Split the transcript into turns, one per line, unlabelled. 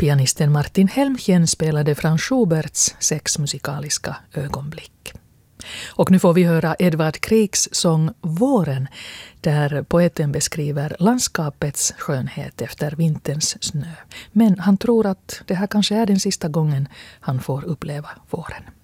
Pianisten Martin Helmchen spelade Franz Schuberts 6 musikaliska ögonblick. Och nu får vi höra Edvard Kriegs sång Våren, där poeten beskriver landskapets skönhet efter vinterns snö. Men han tror att det här kanske är den sista gången han får uppleva våren.